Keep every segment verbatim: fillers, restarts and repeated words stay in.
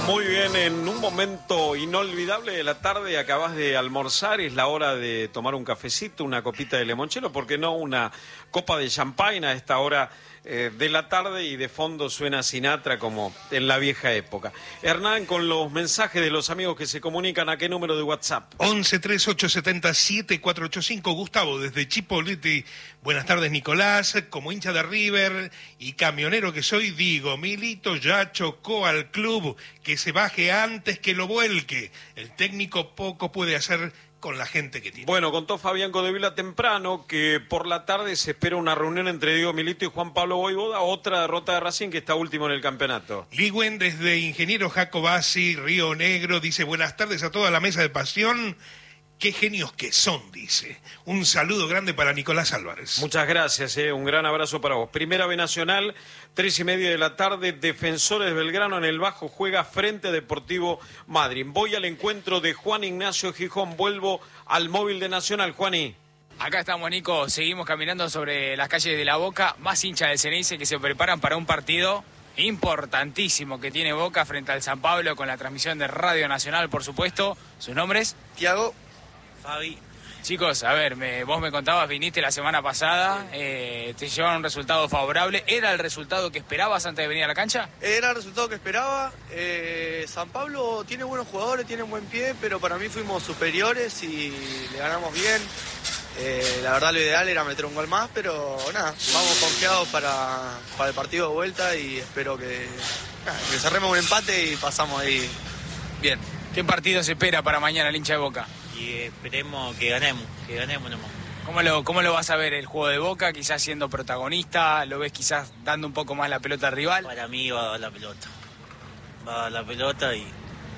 Muy bien, en un momento inolvidable de la tarde acabas de almorzar, es la hora de tomar un cafecito, una copita de limonchelo, ¿por qué no una copa de champagne a esta hora eh, de la tarde? Y de fondo suena Sinatra como en la vieja época. Hernán, con los mensajes de los amigos que se comunican, ¿a qué número de WhatsApp? once, treinta y ocho, setenta, siete, cuatrocientos ochenta y cinco. Gustavo, desde Chipoleti. Buenas tardes, Nicolás. Como hincha de River y camionero que soy, digo, Milito ya chocó al club, que se baje antes que lo vuelque. El técnico poco puede hacer con la gente que tiene. Bueno, contó Fabián Codevila temprano que por la tarde se espera una reunión entre Diego Milito y Juan Pablo Voivoda, otra derrota de Racing que está último en el campeonato. Ligüen, desde Ingeniero Jacobasi, Río Negro, dice, buenas tardes a toda la mesa de pasión. Qué genios que son, dice. Un saludo grande para Nicolás Álvarez. Muchas gracias, eh. Un gran abrazo para vos. Primera B Nacional, tres y media de la tarde, Defensores Belgrano en el Bajo juega frente a Deportivo Madryn. Voy al encuentro de Juan Ignacio Gijón, vuelvo al móvil de Nacional. Juani. Acá estamos, Nico, seguimos caminando sobre las calles de La Boca, más hinchas del Ceneice que se preparan para un partido importantísimo que tiene Boca frente al San Pablo, con la transmisión de Radio Nacional, por supuesto. ¿Sus nombres? Tiago. Fabi. Chicos, a ver, me, vos me contabas, viniste la semana pasada, eh, te llevaron un resultado favorable. ¿Era el resultado que esperabas antes de venir a la cancha? Era el resultado que esperaba. Eh, San Pablo tiene buenos jugadores, tiene buen pie, pero para mí fuimos superiores y le ganamos bien. Eh, la verdad lo ideal era meter un gol más, pero nada, vamos confiados para, para el partido de vuelta y espero que, nada, que cerremos un empate y pasamos ahí bien. ¿Qué partido se espera para mañana el hincha de Boca? Y esperemos que ganemos, que ganemos nomás. ¿Cómo lo, ¿Cómo lo vas a ver el juego de Boca? Quizás siendo protagonista, ¿lo ves quizás dando un poco más la pelota al rival? Para mí va a dar la pelota. Va a dar la pelota y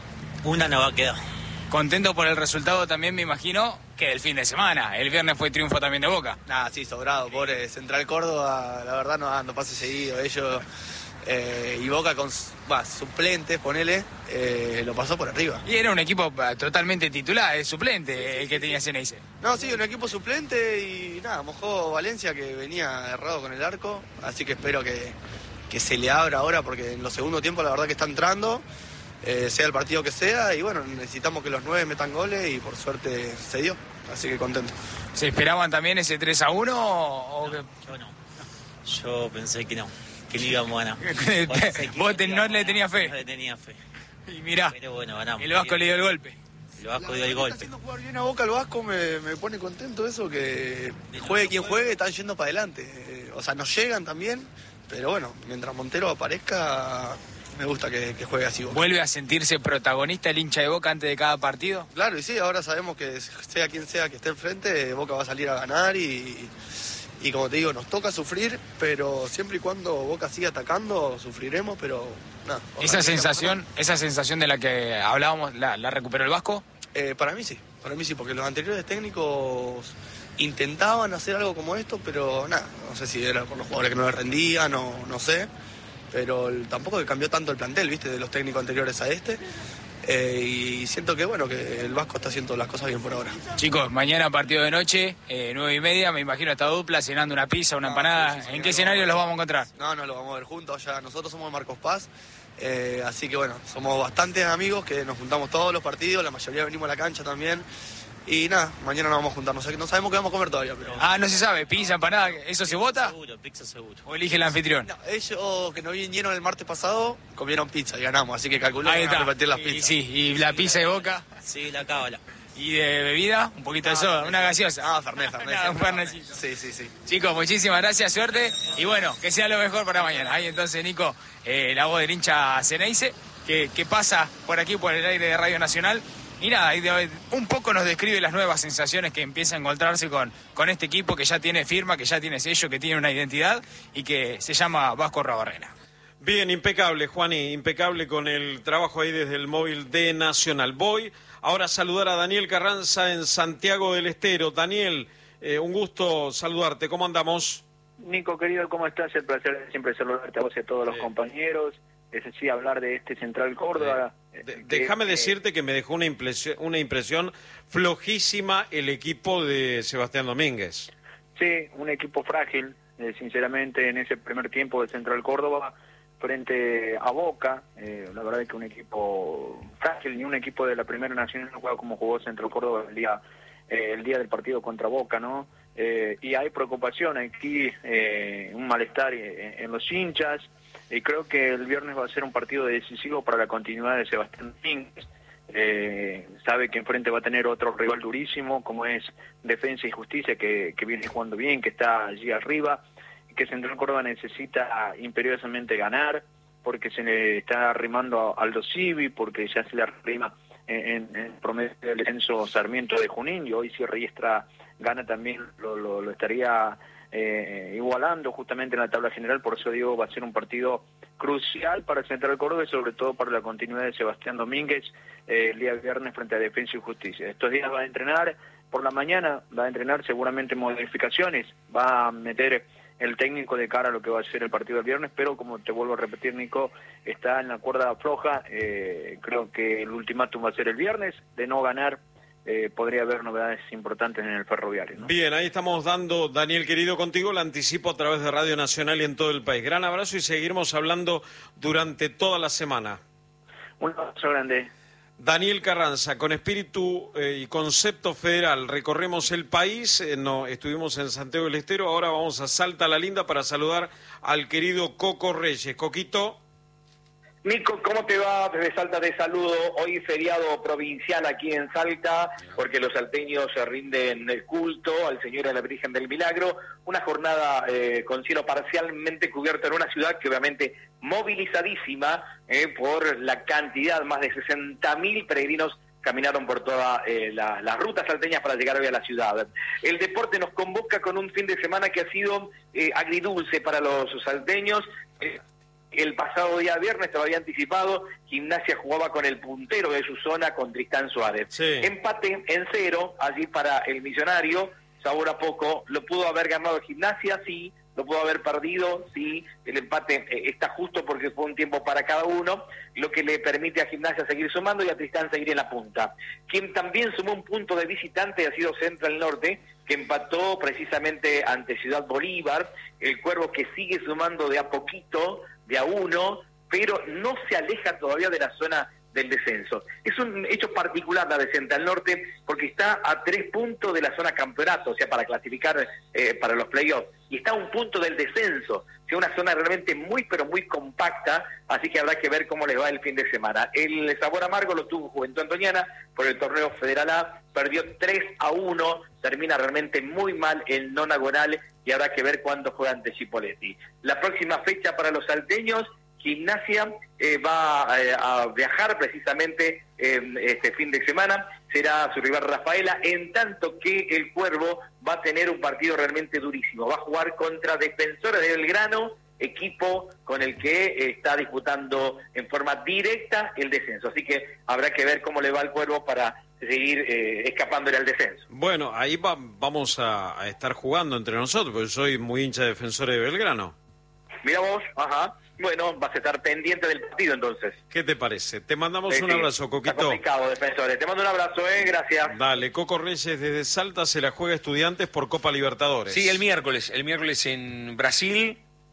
una no va a quedar. Contento por el resultado también, me imagino, que del fin de semana. El viernes fue triunfo también de Boca. Nada, sí, sobrado, pobre Central Córdoba, la verdad no, no pasa seguido. Ellos eh, y Boca con bah, suplentes, ponele, eh, lo pasó por arriba. Y era un equipo totalmente titular, es suplente, sí, sí, el que sí, tenía Ceneice. No, sí, un equipo suplente y nada, mojó Valencia, que venía errado con el arco, así que espero que, que se le abra ahora, porque en los segundos tiempos la verdad que está entrando, eh, sea el partido que sea, y bueno, necesitamos que los nueve metan goles y por suerte se dio, así que contento. ¿Se esperaban también ese tres a uno? O, o no, que... yo no, yo pensé que no, que no íbamos a ganar. Vos te, no le tenías fe. No le tenía fe. Y mirá, pero bueno, ganamos. El Vasco le dio el golpe. El Vasco dio el golpe. Está haciendo jugar bien a Boca el Vasco, me, me pone contento eso, que juegue quien juegue, están yendo para adelante. Eh, o sea, nos llegan también, pero bueno, mientras Montero aparezca, me gusta que, que juegue así Boca. ¿Vuelve a sentirse protagonista el hincha de Boca antes de cada partido? Claro, y sí, ahora sabemos que sea quien sea que esté enfrente, Boca va a salir a ganar y... Y como te digo, nos toca sufrir, pero siempre y cuando Boca siga atacando, sufriremos, pero nada. ¿Esa sensación, esa sensación de la que hablábamos, la, la recuperó el Vasco? Eh, para mí sí, para mí sí, porque los anteriores técnicos intentaban hacer algo como esto, pero nada, no sé si era por los jugadores que no les rendían o no sé, pero el, tampoco que cambió tanto el plantel, viste, de los técnicos anteriores a este. Eh, y siento que bueno, que el Vasco está haciendo las cosas bien por ahora. Chicos, mañana partido de noche, eh, nueve y media, me imagino esta dupla, cenando una pizza, una no, empanada. sí, sí, sí, ¿En qué no, escenario no, los vamos a encontrar? No, no, lo vamos a ver juntos, ya nosotros somos Marcos Paz, eh, así que bueno, somos bastantes amigos que nos juntamos todos los partidos, la mayoría venimos a la cancha también. Y nada, mañana nos vamos a juntar, no, sé, no sabemos qué vamos a comer todavía. Pero... Ah, no se sabe, pizza, empanada, ¿eso se vota? Seguro, pizza seguro. ¿O elige el anfitrión? No, ellos que no vinieron el martes pasado comieron pizza y ganamos, así que calculamos a repartir las pizzas. Y, sí, y la pizza de Boca. Sí, la cábala. ¿Y de bebida? Un poquito de soda, una gaseosa. Ah, Fernet, Fernet. Ah, un Fernetcito. Sí, sí, sí. Chicos, muchísimas gracias, suerte. Y bueno, que sea lo mejor para mañana. Ahí entonces, Nico, eh, la voz del hincha Ceneice, que, que pasa por aquí, por el aire de Radio Nacional. Y nada, un poco nos describe las nuevas sensaciones que empieza a encontrarse con, con este equipo que ya tiene firma, que ya tiene sello, que tiene una identidad y que se llama Vasco Rabarrena. Bien, impecable, Juani, impecable con el trabajo ahí desde el móvil de Nacional. Voy ahora a saludar a Daniel Carranza en Santiago del Estero. Daniel, eh, un gusto saludarte, ¿cómo andamos? Nico, querido, ¿cómo estás? El placer de siempre saludarte a vos y a todos los sí. compañeros. Es decir, hablar de este Central Córdoba. Sí. De, déjame que, decirte que me dejó una impresión, una impresión flojísima el equipo de Sebastián Domínguez. Sí, un equipo frágil, eh, sinceramente, en ese primer tiempo de Central Córdoba. frente a Boca. Eh, la verdad es que un equipo frágil, ni un equipo de la Primera Nacional no juega como jugó Centro Córdoba el día, eh, el día del partido contra Boca, ¿no? Eh, y hay preocupación aquí, eh, un malestar en, en los hinchas, y creo que el viernes va a ser un partido decisivo para la continuidad de Sebastián Domínguez. Eh, sabe que enfrente va a tener otro rival durísimo, como es Defensa y Justicia, que, que viene jugando bien, que está allí arriba, que Central Córdoba necesita imperiosamente ganar, porque se le está arrimando a Aldo Civi, porque ya se le arrima en, en promedio del descenso Sarmiento de Junín, y hoy si Riestra gana también lo, lo, lo estaría eh, igualando justamente en la tabla general. Por eso digo, va a ser un partido crucial para Central Córdoba y sobre todo para la continuidad de Sebastián Domínguez eh, el día viernes frente a Defensa y Justicia. Estos días va a entrenar, por la mañana va a entrenar seguramente modificaciones, va a meter el técnico de cara a lo que va a ser el partido del viernes, pero como te vuelvo a repetir, Nico, está en la cuerda floja. Eh, creo que el ultimátum va a ser el viernes, de no ganar eh, podría haber novedades importantes en el Ferroviario, ¿no? Bien, ahí estamos dando, Daniel querido, contigo, lo anticipo a través de Radio Nacional y en todo el país. Gran abrazo y seguiremos hablando durante toda la semana. Un abrazo grande. Daniel Carranza, con espíritu eh, y concepto federal, recorremos el país, eh, no, estuvimos en Santiago del Estero, ahora vamos a Salta la Linda para saludar al querido Coco Reyes. Coquito. Nico, ¿cómo te va? Desde Salta te saludo. Hoy feriado provincial aquí en Salta, porque los salteños se rinden el culto al Señor de la Virgen del Milagro. Una jornada eh, con cielo parcialmente cubierto en una ciudad que obviamente movilizadísima eh, por la cantidad, más de sesenta mil peregrinos caminaron por todas eh, la, las rutas salteñas para llegar hoy a la ciudad. El deporte nos convoca con un fin de semana que ha sido eh, agridulce para los salteños. Eh, El pasado día viernes, te lo había anticipado, Gimnasia jugaba con el puntero de su zona, con Tristán Suárez. Sí. Empate en cero, allí para el Millonario, sabor a poco. ¿Lo pudo haber ganado Gimnasia? Sí. ¿Lo pudo haber perdido? Sí. El empate eh, está justo porque fue un tiempo para cada uno, lo que le permite a Gimnasia seguir sumando y a Tristán seguir en la punta. Quien también sumó un punto de visitante ha sido Central Norte, que empató precisamente ante Ciudad Bolívar. El Cuervo que sigue sumando de a poquito, de a uno, pero no se aleja todavía de la zona del descenso. Es un hecho particular la de Central Norte, porque está a tres puntos de la zona campeonato, o sea, para clasificar eh, para los playoffs, y está a un punto del descenso, o sea, una zona realmente muy, pero muy compacta, así que habrá que ver cómo les va el fin de semana. El sabor amargo lo tuvo Juventud Antoniana por el torneo Federal A, perdió tres a uno, termina realmente muy mal el nonagonal, y habrá que ver cuándo juega ante Chipoleti. La próxima fecha para los salteños, Gimnasia eh, va eh, a viajar precisamente eh, este fin de semana, será su rival Rafaela, en tanto que el Cuervo va a tener un partido realmente durísimo, va a jugar contra Defensores de Belgrano, equipo con el que eh, está disputando en forma directa el descenso, así que habrá que ver cómo le va al Cuervo para seguir eh, escapándole al descenso. Bueno, ahí va, vamos a, a estar jugando entre nosotros, porque soy muy hincha de Defensores de Belgrano. Mira vos, ajá. Bueno, vas a estar pendiente del partido entonces. ¿Qué te parece? Te mandamos Sí, un sí. abrazo, Coquito. Está complicado, Defensores. Te mando un abrazo, eh, gracias. Dale, Coco Reyes desde Salta se la juega Estudiantes por Copa Libertadores. Sí, el miércoles, el miércoles en Brasil,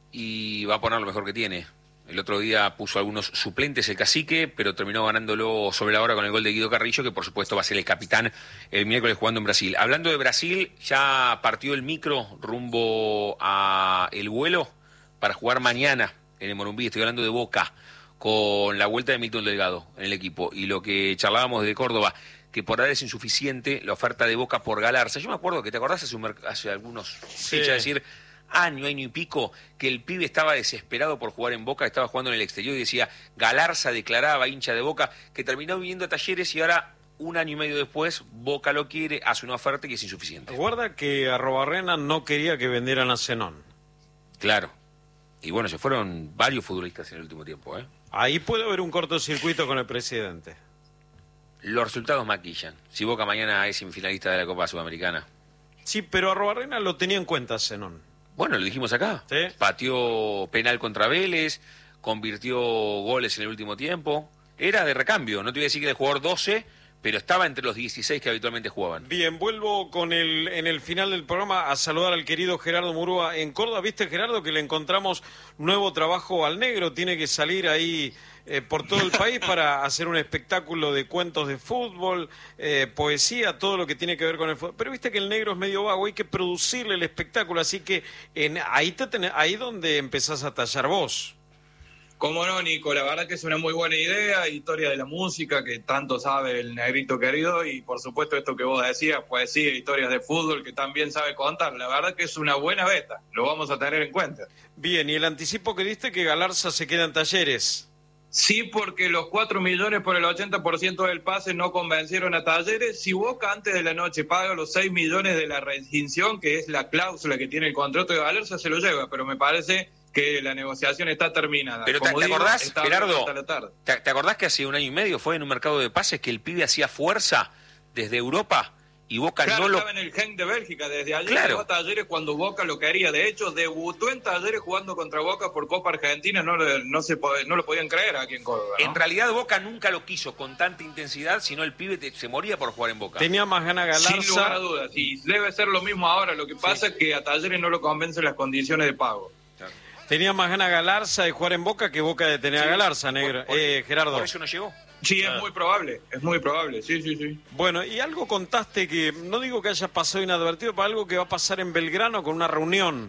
y va a poner lo mejor que tiene. El otro día puso algunos suplentes el Cacique, pero terminó ganándolo sobre la hora con el gol de Guido Carrillo, que por supuesto va a ser el capitán el miércoles jugando en Brasil. Hablando de Brasil, ya partió el micro rumbo a el vuelo para jugar mañana en el Morumbí. Estoy hablando de Boca, con la vuelta de Milton Delgado en el equipo. Y lo que charlábamos de Córdoba, que por ahora es insuficiente la oferta de Boca por Galarza. Yo me acuerdo que te acordás hace, un, hace algunos Sí. fechas, decir, año, año y pico, que el pibe estaba desesperado por jugar en Boca, estaba jugando en el exterior y decía, Galarza declaraba hincha de Boca, que terminó viniendo a Talleres y ahora, un año y medio después, Boca lo quiere, hace una oferta que es insuficiente. Guarda que Arrobarrena no quería que vendieran a Zenón. Claro. Y bueno, se fueron varios futbolistas en el último tiempo, ¿eh? Ahí puede haber un cortocircuito con el presidente. Los resultados maquillan. Si Boca mañana es semifinalista de la Copa Sudamericana. Sí, pero Arrobarrena lo tenía en cuenta Zenón. Bueno, lo dijimos acá. Sí. Pateó penal contra Vélez, convirtió goles en el último tiempo. Era de recambio, no te voy a decir que de jugador doce, pero estaba entre los dieciséis que habitualmente jugaban. Bien, vuelvo con el en el final del programa a saludar al querido Gerardo Murúa en Córdoba. ¿Viste, Gerardo, que le encontramos nuevo trabajo al negro? Tiene que salir ahí eh, por todo el país para hacer un espectáculo de cuentos de fútbol, eh, poesía, todo lo que tiene que ver con el fútbol. Pero viste que el negro es medio vago, hay que producirle el espectáculo, así que en, ahí te tenés, ahí donde empezás a tallar vos. Cómo no, Nico, la verdad que es una muy buena idea, historia de la música, que tanto sabe el negrito querido, y por supuesto esto que vos decías, poesía, historias de fútbol, que también sabe contar. La verdad que es una buena beta, lo vamos a tener en cuenta. Bien, y el anticipo que diste que Galarza se queda en Talleres. Sí, porque los cuatro millones por el ochenta por ciento del pase no convencieron a Talleres. Si Boca antes de la noche paga los seis millones de la rescisión, que es la cláusula que tiene el contrato de Galarza, se lo lleva, pero me parece que la negociación está terminada. Pero te, Como ¿te digo, acordás, está Gerardo? hasta la tarde. ¿te, ¿Te acordás que hace un año y medio fue en un mercado de pases que el pibe hacía fuerza desde Europa y Boca Claro, no lo... estaba en el Genk de Bélgica, desde ayer Claro. llegó a Talleres cuando Boca lo quería. De hecho, debutó en Talleres jugando contra Boca por Copa Argentina, no, no, se, no lo podían creer aquí en Córdoba, ¿no? En realidad Boca nunca lo quiso con tanta intensidad, sino el pibe te, se moría por jugar en Boca. Tenía más ganas Galarza. Sin lugar a dudas, y debe ser lo mismo ahora. Lo que pasa Sí. es que a Talleres no lo convencen las condiciones de pago. Tenía más ganas Galarza de jugar en Boca que Boca de tener Sí, a Galarza, negro. por- por- eh, Gerardo. Por eso no llegó. Sí, es Ah. muy probable, es muy probable, sí, sí, sí. Bueno, y algo contaste que, no digo que haya pasado inadvertido, pero algo que va a pasar en Belgrano con una reunión.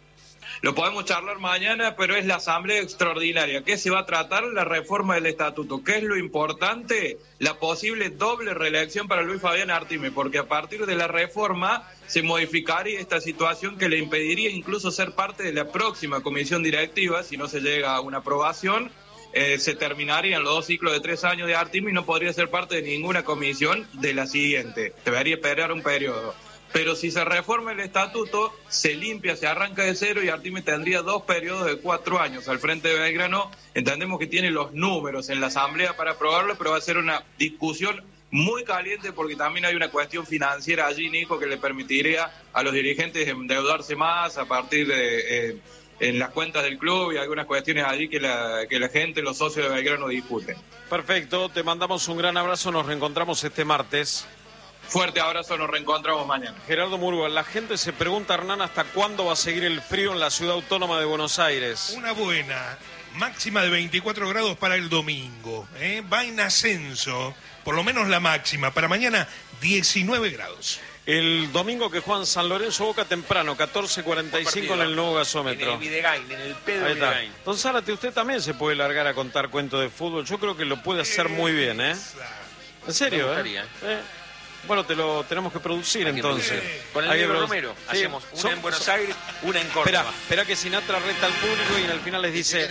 Lo podemos charlar mañana, pero es la asamblea extraordinaria. ¿Qué se va a tratar? La reforma del estatuto. ¿Qué es lo importante? La posible doble reelección para Luis Fabián Artime, porque a partir de la reforma se modificaría esta situación que le impediría incluso ser parte de la próxima comisión directiva si no se llega a una aprobación. Eh, se terminarían los dos ciclos de tres años de Artime y no podría ser parte de ninguna comisión de la siguiente. Debería esperar un periodo. Pero si se reforma el estatuto, se limpia, se arranca de cero y Artime tendría dos periodos de cuatro años al frente de Belgrano. Entendemos que tiene los números en la asamblea para aprobarlo, pero va a ser una discusión muy caliente porque también hay una cuestión financiera allí, Nico, que le permitiría a los dirigentes endeudarse más a partir de... Eh, en las cuentas del club y algunas cuestiones allí que la, que la gente, los socios de Belgrano discuten. Perfecto, te mandamos un gran abrazo, nos reencontramos este martes. Fuerte abrazo, nos reencontramos mañana. Gerardo Murúa, la gente se pregunta, Hernán, ¿hasta cuándo va a seguir el frío en la ciudad autónoma de Buenos Aires? Una buena máxima de veinticuatro grados para el domingo, ¿eh? Va en ascenso, por lo menos la máxima. Para mañana, diecinueve grados. El domingo que juegan San Lorenzo Boca temprano, catorce cuarenta y cinco en el nuevo gasómetro. En el Videgain, en el Pedro Ahí está. Videgain. Don Zárate, usted también se puede largar a contar cuentos de fútbol. Yo creo que lo puede hacer muy bien, ¿eh? En serio, Me ¿eh? gustaría. ¿eh? Bueno, te lo tenemos que producir Hay que entonces. producir. Con el Hay que negro produ- Romero Sí. hacemos una Son- en Buenos son- Aires, una en Espera, Córdoba. espera que Sinatra reta al público y al final les dice...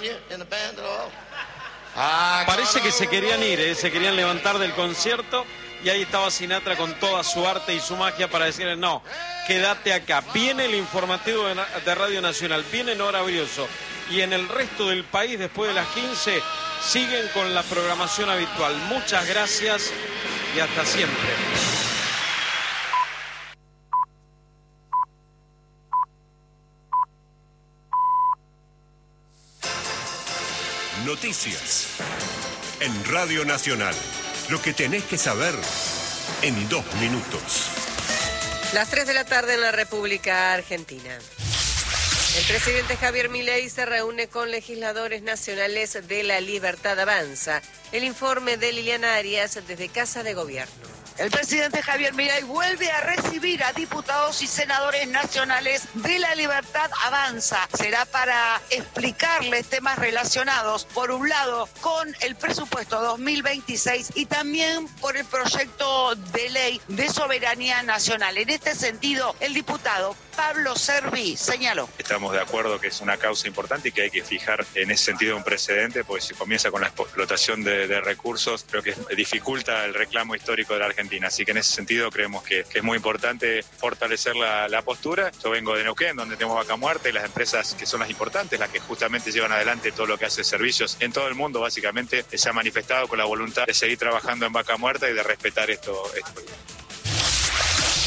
Parece que se querían ir, ¿eh? Se querían levantar del concierto y ahí estaba Sinatra con toda su arte y su magia para decirle, no, quédate acá. Viene el informativo de, de Radio Nacional, viene Nora Brioso y en el resto del país, después de las quince, siguen con la programación habitual. Muchas gracias y hasta siempre. Noticias en Radio Nacional. Lo que tenés que saber en dos minutos. Las tres de la tarde en la República Argentina. El presidente Javier Milei se reúne con legisladores nacionales de La Libertad Avanza. El informe de Liliana Arias desde Casa de Gobierno. El presidente Javier Milei vuelve a recibir a diputados y senadores nacionales de La Libertad Avanza. Será para explicarles temas relacionados, por un lado, con el presupuesto dos mil veintiséis y también por el proyecto de ley de soberanía nacional. En este sentido, el diputado Pablo Servi señaló. Estamos de acuerdo que es una causa importante y que hay que fijar en ese sentido un precedente, porque si comienza con la explotación de, de recursos, creo que dificulta el reclamo histórico de la Argentina. Así que en ese sentido creemos que, que es muy importante fortalecer la, la postura. Yo vengo de Neuquén, donde tenemos Vaca Muerta y las empresas que son las importantes, las que justamente llevan adelante todo lo que hace servicios en todo el mundo, básicamente se ha manifestado con la voluntad de seguir trabajando en Vaca Muerta y de respetar esto. esto.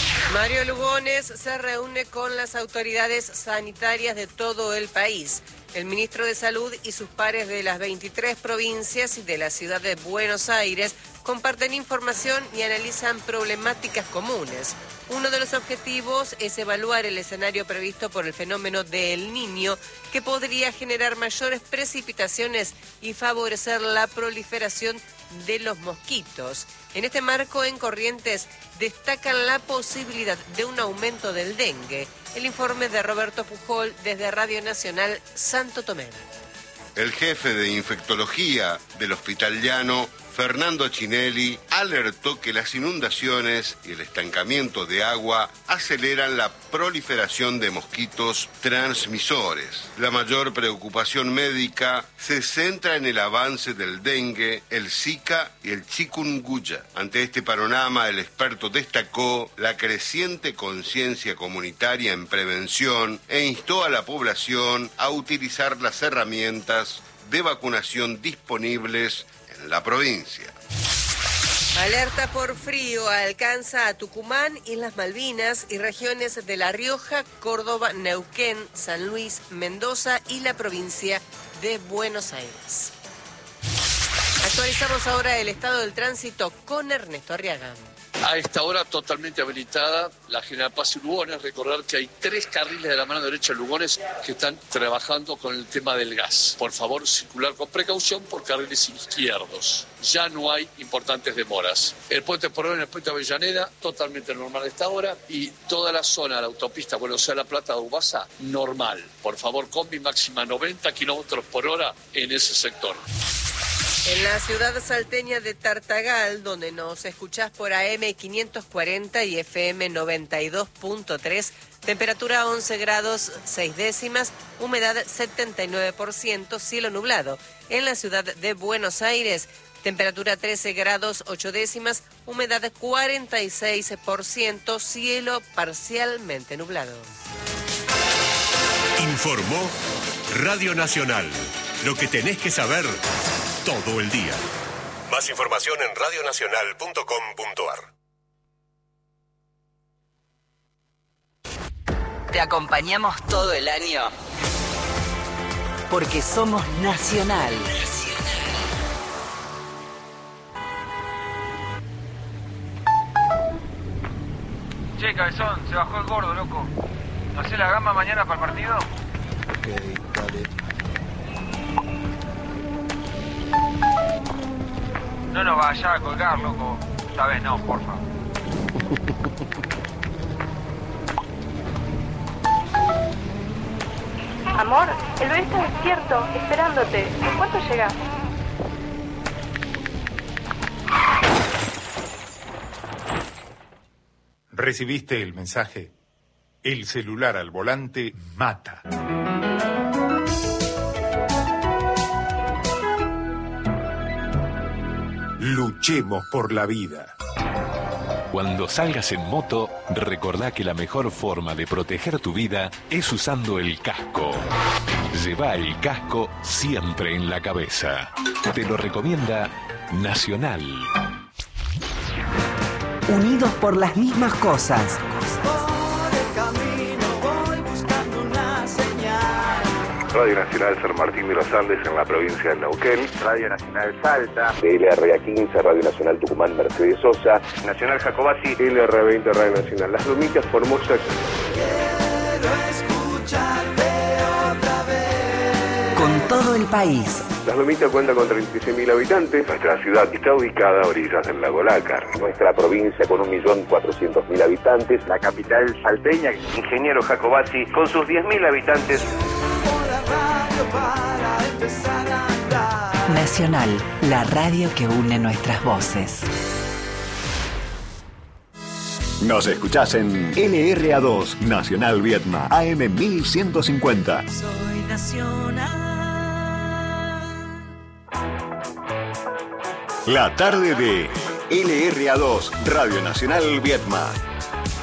Mario Lugones se reúne con las autoridades sanitarias de todo el país. El ministro de Salud y sus pares de las veintitrés provincias y de la ciudad de Buenos Aires comparten información y analizan problemáticas comunes. Uno de los objetivos es evaluar el escenario previsto por el fenómeno de El Niño, que podría generar mayores precipitaciones y favorecer la proliferación de los mosquitos. En este marco, en Corrientes destacan la posibilidad de un aumento del dengue. El informe de Roberto Pujol desde Radio Nacional Santo Tomé. El jefe de infectología del Hospital Llano, Fernando Chinelli, alertó que las inundaciones y el estancamiento de agua aceleran la proliferación de mosquitos transmisores. La mayor preocupación médica se centra en el avance del dengue, el Zika y el chikungunya. Ante este panorama, el experto destacó la creciente conciencia comunitaria en prevención e instó a la población a utilizar las herramientas de vacunación disponibles en la provincia. Alerta por frío alcanza a Tucumán, Islas Malvinas y regiones de La Rioja, Córdoba, Neuquén, San Luis, Mendoza y la provincia de Buenos Aires. Actualizamos ahora el estado del tránsito con Ernesto Arriaga. A esta hora totalmente habilitada la General Paz y Lugones. Recordar que hay tres carriles de la mano derecha de Lugones que están trabajando con el tema del gas. Por favor, circular con precaución por carriles izquierdos. Ya no hay importantes demoras. El puente Porón, el puente Avellaneda, totalmente normal a esta hora. Y toda la zona de la autopista Buenos Aires-La Plata de Ubasa, normal. Por favor, combi máxima noventa kilómetros por hora en ese sector. En la ciudad salteña de Tartagal, donde nos escuchás por A M quinientos cuarenta y F M noventa y dos punto tres, temperatura once grados seis décimas, humedad setenta y nueve por ciento, cielo nublado. En la ciudad de Buenos Aires, temperatura trece grados ocho décimas, humedad cuarenta y seis por ciento, cielo parcialmente nublado. Informó Radio Nacional. Lo que tenés que saber todo el día. Más información en radio nacional punto com punto a r. Te acompañamos todo el año porque somos Nacional. Che, cabezón, se bajó el gordo, loco. ¿No hacés la gamba mañana para el partido? Ok, dale. No nos vayas a colgar, loco. Esta vez no, porfa. Amor, el bebé está despierto, esperándote. ¿En cuánto llegas? ¿Recibiste el mensaje? El celular al volante mata. Luchemos por la vida. Cuando salgas en moto, recordá que la mejor forma de proteger tu vida es usando el casco. Lleva el casco siempre en la cabeza. Te lo recomienda Nacional. Unidos por las mismas cosas. Radio Nacional San Martín de los Andes en la provincia de Neuquén. Radio Nacional Salta. L R A quince, Radio Nacional Tucumán Mercedes Sosa. Nacional Jacobasi. L R veinte, Radio Nacional Las Lomitas, Formosa. Quiero escucharte otra vez. Con todo el país. Las Lomitas cuenta con treinta y seis mil habitantes. Nuestra ciudad está ubicada a orillas del lago Lácar. Nuestra provincia con un millón cuatrocientos mil habitantes. La capital salteña, Ingeniero Jacobasi, con sus diez mil habitantes. Nacional, la radio que une nuestras voces. Nos escuchás en L R A dos, Nacional Vietma, A M mil ciento cincuenta. Soy Nacional. La tarde de L R A dos, Radio Nacional Vietma.